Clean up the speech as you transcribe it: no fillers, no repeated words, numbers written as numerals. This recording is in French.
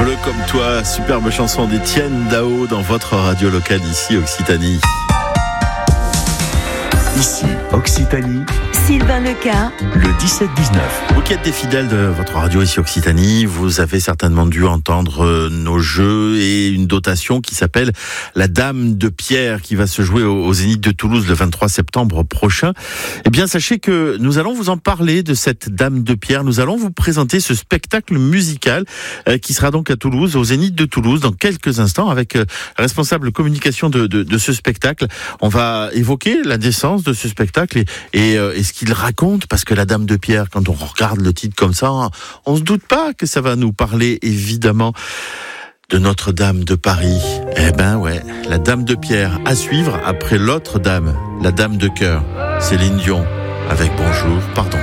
Bleu comme toi, superbe chanson d'Étienne Dao dans votre radio locale ici Occitanie. Ici Occitanie, Sylvain Leca, le 17-19. Vous qui êtes des fidèles de votre radio ici Occitanie, vous avez certainement dû entendre nos jeux et une dotation qui s'appelle la Dame de Pierre qui va se jouer au Zénith de Toulouse le 23 septembre prochain. Eh bien, sachez que nous allons vous en parler de cette Dame de Pierre. Nous allons vous présenter ce spectacle musical qui sera donc à Toulouse, au Zénith de Toulouse, dans quelques instants avec responsable communication de ce spectacle. On va évoquer la naissance de ce spectacle et ce qu'il raconte, parce que la Dame de Pierre, quand on regarde le titre comme ça, on se doute pas que ça va nous parler évidemment de Notre-Dame de Paris. Eh ben ouais, la Dame de Pierre à suivre après l'autre dame, la Dame de Cœur, Céline Dion, avec Bonjour, pardon.